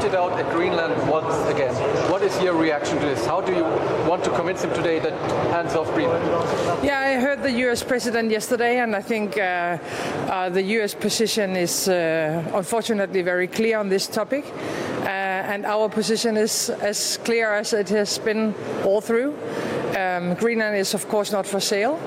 pointed out at Greenland once again. What is your reaction to this? How do you want to convince him today that hands off Greenland? Yeah, I heard the US president yesterday, and I think the US position is unfortunately very clear on this topic. And our position is as clear as it has been all through. Greenland is, of course, not for sale.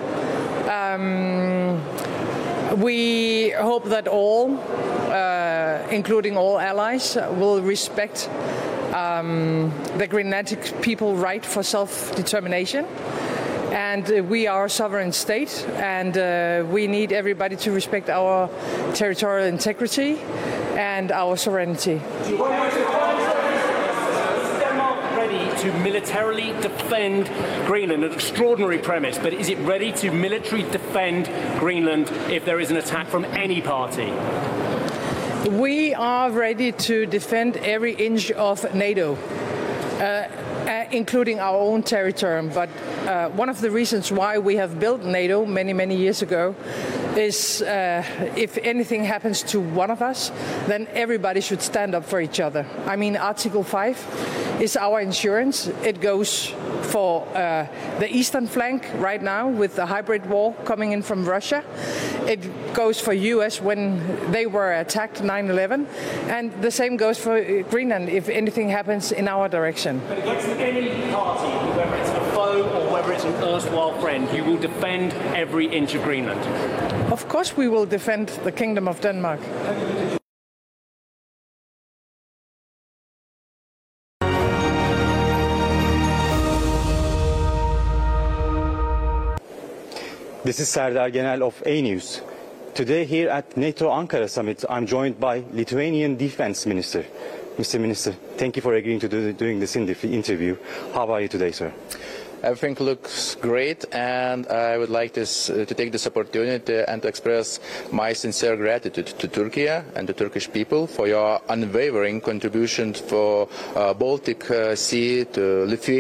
We hope that all, including all allies, will respect the Greenlandic people's right for self-determination. And we are a sovereign state, and we need everybody to respect our territorial integrity and our sovereignty. To militarily defend Greenland, an extraordinary premise, but is it ready to militarily defend Greenland if there is an attack from any party? We are ready to defend every inch of NATO, including our own territory. But one of the reasons why we have built NATO many years ago is if anything happens to one of us, then everybody should stand up for each other. I mean, Article 5 is our insurance. It goes for the eastern flank right now with the hybrid war coming in from Russia. It goes for US when they were attacked 9/11, and the same goes for Greenland if anything happens in our direction. But against any party, whether it's a foe or whether it's an erstwhile friend, you will defend every inch of Greenland. Of course we will defend the Kingdom of Denmark. This is Serdar Genel of A News. Today here at NATO Ankara Summit, I'm joined by Lithuanian Defense Minister. Mr. Minister, thank you for agreeing to doing this interview. How are you today, sir? Everything looks great, and I would like to take this opportunity and to express my sincere gratitude to Turkey and the Turkish people for your unwavering contribution for Baltic Sea to Lithuania.